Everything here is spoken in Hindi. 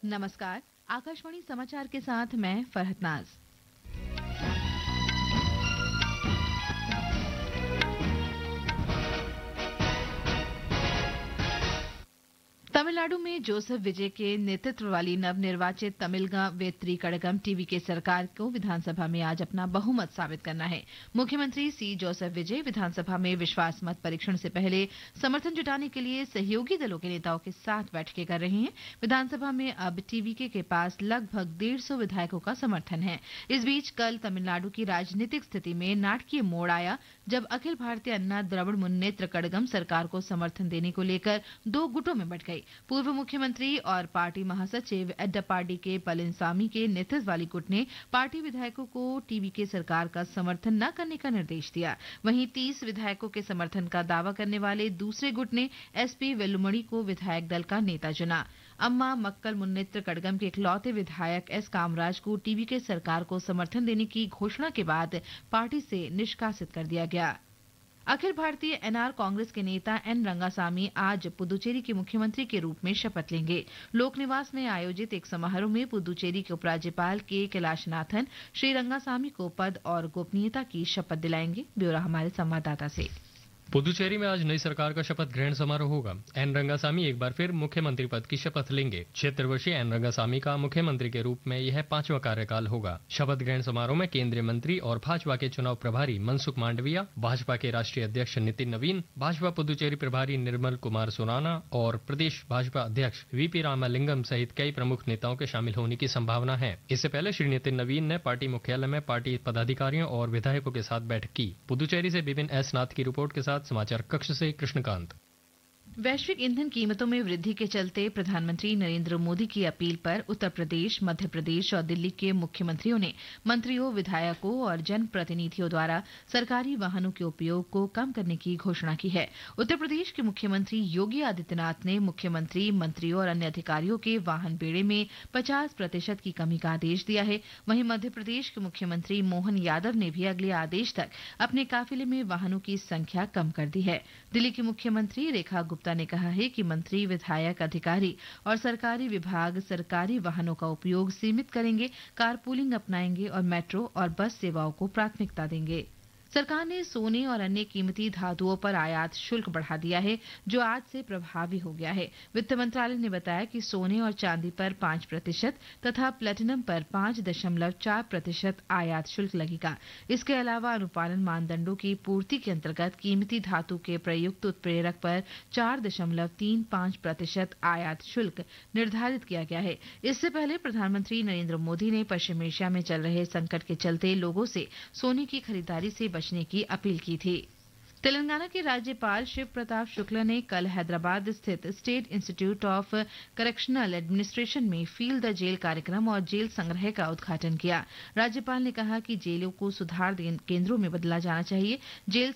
नमस्कार। आकाशवाणी समाचार के साथ मैं फरहत नाज। तमिलनाडु में जोसेफ विजय के नेतृत्व वाली नवनिर्वाचित तमिलगा वेत्री कड़गम टीवी के सरकार को विधानसभा में आज अपना बहुमत साबित करना है। मुख्यमंत्री सी जोसेफ विजय विधानसभा में विश्वास मत परीक्षण से पहले समर्थन जुटाने के लिए सहयोगी दलों के नेताओं के साथ बैठकें कर रहे हैं। विधानसभा में अब टीवीके के पास लगभग 150 विधायकों का समर्थन है। इस बीच कल तमिलनाडु की राजनीतिक स्थिति में नाटकीय मोड़ आया जब अखिल भारतीय अन्ना द्रविड़ मुन्नेत्र कड़गम सरकार को समर्थन देने को लेकर दो गुटों में बंट गई। पूर्व मुख्यमंत्री और पार्टी महासचिव एड्डापाडी के पलनिसामी के नेतृत्व वाली गुट ने पार्टी विधायकों को टीवीके सरकार का समर्थन न करने का निर्देश दिया। वहीं 30 विधायकों के समर्थन का दावा करने वाले दूसरे गुट ने एसपी वेलुमणि को विधायक दल का नेता चुना। अम्मा मक्कल मुन्नेत्र कड़गम के इकलौते विधायक एस कामराज को टीवीके सरकार को समर्थन देने की घोषणा के बाद पार्टी से निष्कासित कर दिया गया। अखिल भारतीय एनआर कांग्रेस के नेता एन रंगासामी आज पुदुचेरी के मुख्यमंत्री के रूप में शपथ लेंगे। लोक निवास में आयोजित एक समारोह में पुदुचेरी के उपराज्यपाल के कैलाशनाथन श्री रंगासामी को पद और गोपनीयता की शपथ दिलाएंगे। ब्यौरा हमारे संवाददाता से। पुदुचेरी में आज नई सरकार का शपथ ग्रहण समारोह होगा। एन रंगासामी एक बार फिर मुख्यमंत्री पद की शपथ लेंगे। 76 वर्षीय एन रंगासामी का मुख्यमंत्री के रूप में यह 5वां कार्यकाल होगा। शपथ ग्रहण समारोह में केंद्रीय मंत्री और भाजपा के चुनाव प्रभारी मनसुख मांडविया, भाजपा के राष्ट्रीय अध्यक्ष नितिन नवीन, भाजपा पुदुचेरी प्रभारी निर्मल कुमार सोनाना और प्रदेश भाजपा अध्यक्ष वीपी रामालिंगम सहित कई प्रमुख नेताओं के शामिल होने की संभावना है। इससे पहले श्री नितिन नवीन ने पार्टी मुख्यालय में पार्टी पदाधिकारियों और विधायकों के साथ बैठक की। पुदुचेरी से विपिन एस नाथ की रिपोर्ट के साथ समाचार कक्ष से कृष्णकांत। वैश्विक ईंधन कीमतों में वृद्धि के चलते प्रधानमंत्री नरेंद्र मोदी की अपील पर उत्तर प्रदेश, मध्य प्रदेश और दिल्ली के मुख्यमंत्रियों ने मंत्रियों, विधायकों और जनप्रतिनिधियों द्वारा सरकारी वाहनों के उपयोग को कम करने की घोषणा की है। उत्तर प्रदेश के मुख्यमंत्री योगी आदित्यनाथ ने मुख्यमंत्री, मंत्रियों और अन्य अधिकारियों के वाहन बेड़े में 50% की कमी का आदेश दिया है। वहीं मध्य प्रदेश के मुख्यमंत्री मोहन यादव ने भी अगले आदेश तक अपने काफिले में वाहनों की संख्या कम कर दी है। दिल्ली की मुख्यमंत्री रेखा गुप्ता ने कहा है कि मंत्री, विधायक, अधिकारी और सरकारी विभाग सरकारी वाहनों का उपयोग सीमित करेंगे, कारपूलिंग अपनाएंगे और मेट्रो और बस सेवाओं को प्राथमिकता देंगे। सरकार ने सोने और अन्य कीमती धातुओं पर आयात शुल्क बढ़ा दिया है, जो आज से प्रभावी हो गया है। वित्त मंत्रालय ने बताया कि सोने और चांदी पर 5% तथा प्लेटिनम पर 5.4% आयात शुल्क लगेगा। इसके अलावा अनुपालन मानदंडों की पूर्ति के अंतर्गत कीमती धातु के प्रयुक्त उत्प्रेरक पर 4.35% आयात शुल्क निर्धारित किया गया है। इससे पहले प्रधानमंत्री नरेंद्र मोदी ने पश्चिम एशिया में चल रहे संकट के चलते लोगों से सोने की खरीदारी से बचने की अपील की थी। तेलंगाना के राज्यपाल शिव प्रताप शुक्ला ने कल हैदराबाद स्थित state institute of correctional administration में फील द जेल कार्यक्रम और जेल संग्रह का उद्घाटन किया। राज्यपाल ने कहा कि जेलों को सुधार केंद्रों में बदला जाना चाहिए। जेल